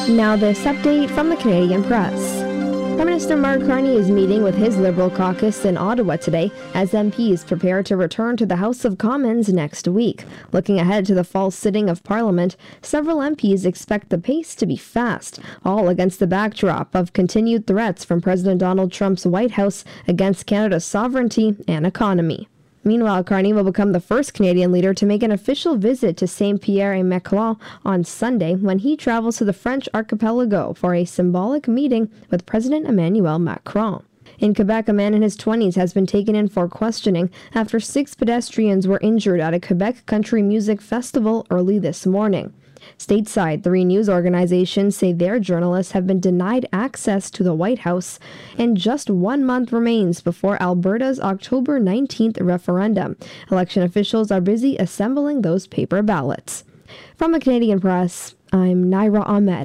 Now this update from the Canadian Press. Prime Minister Mark Carney is meeting with his Liberal caucus in Ottawa today as MPs prepare to return to the House of Commons next week. Looking ahead to the fall sitting of Parliament, several MPs expect the pace to be fast, all against the backdrop of continued threats from President Donald Trump's White House against Canada's sovereignty and economy. Meanwhile, Carney will become the first Canadian leader to make an official visit to Saint-Pierre-et-Miquelon on Sunday when he travels to the French archipelago for a symbolic meeting with President Emmanuel Macron. In Quebec, a man in his 20s has been taken in for questioning after 6 pedestrians were injured at a Quebec country music festival early this morning. Stateside, 3 news organizations say their journalists have been denied access to the White House, and just 1 month remains before Alberta's October 19th referendum. Election officials are busy assembling those paper ballots. From the Canadian Press, I'm Naira Ahmed.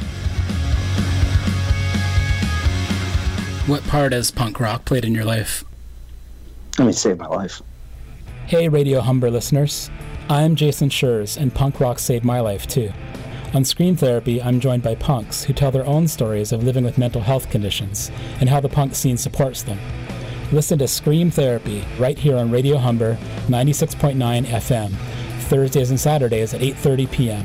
What part has punk rock played in your life? It saved my life. Hey Radio Humber listeners, I'm Jason Schurz, and punk rock saved my life too. On Scream Therapy, I'm joined by punks who tell their own stories of living with mental health conditions and how the punk scene supports them. Listen to Scream Therapy right here on Radio Humber 96.9 FM, Thursdays and Saturdays at 8:30 p.m.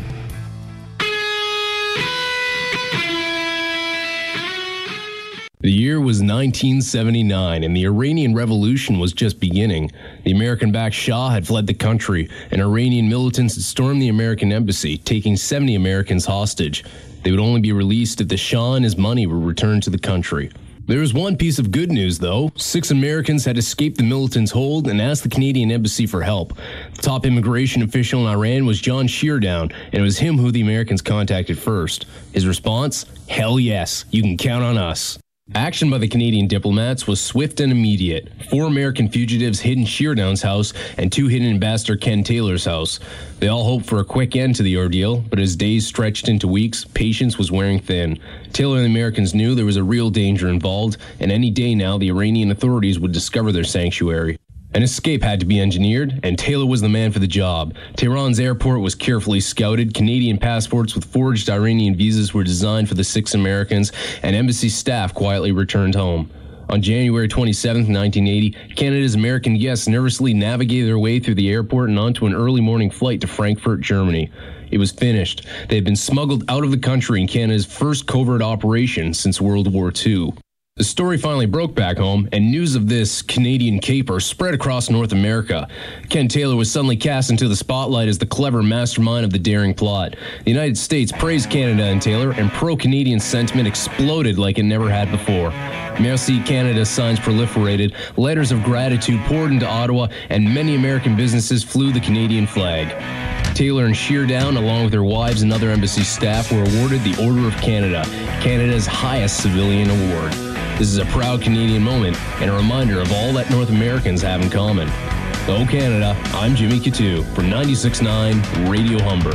The year was 1979, and the Iranian Revolution was just beginning. The American-backed Shah had fled the country, and Iranian militants had stormed the American embassy, taking 70 Americans hostage. They would only be released if the Shah and his money were returned to the country. There was one piece of good news, though. 6 Americans had escaped the militants' hold and asked the Canadian embassy for help. The top immigration official in Iran was John Sheardown, and it was him who the Americans contacted first. His response? Hell yes, you can count on us. Action by the Canadian diplomats was swift and immediate. 4 American fugitives hid in Sheardown's house and 2 hid in Ambassador Ken Taylor's house. They all hoped for a quick end to the ordeal, but as days stretched into weeks, patience was wearing thin. Taylor and the Americans knew there was a real danger involved, and any day now the Iranian authorities would discover their sanctuary. An escape had to be engineered, and Taylor was the man for the job. Tehran's airport was carefully scouted, Canadian passports with forged Iranian visas were designed for the 6 Americans, and embassy staff quietly returned home. On January 27, 1980, Canada's American guests nervously navigated their way through the airport and onto an early morning flight to Frankfurt, Germany. It was finished. They had been smuggled out of the country in Canada's first covert operation since World War II. The story finally broke back home, and news of this Canadian caper spread across North America. Ken Taylor was suddenly cast into the spotlight as the clever mastermind of the daring plot. The United States praised Canada and Taylor, and pro-Canadian sentiment exploded like it never had before. Merci Canada signs proliferated, letters of gratitude poured into Ottawa, and many American businesses flew the Canadian flag. Taylor and Sheardown, along with their wives and other embassy staff, were awarded the Order of Canada, Canada's highest civilian award. This is a proud Canadian moment and a reminder of all that North Americans have in common. Go Canada, I'm Jimmy Coutu from 96.9 Radio Humber.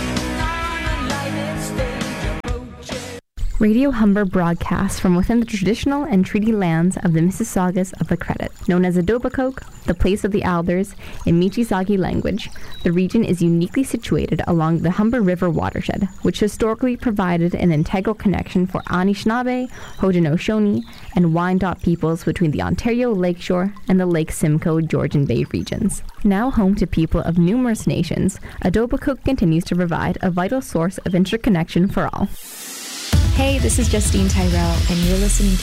Radio Humber broadcasts from within the traditional and treaty lands of the Mississaugas of the Credit. Known as Etobicoke, the place of the Alders, in Michizagi language, the region is uniquely situated along the Humber River watershed, which historically provided an integral connection for Anishinaabe, Haudenosaunee, and Wyandot peoples between the Ontario Lakeshore and the Lake Simcoe Georgian Bay regions. Now home to people of numerous nations, Etobicoke continues to provide a vital source of interconnection for all. Hey, this is Justine Tyrell, and you're listening to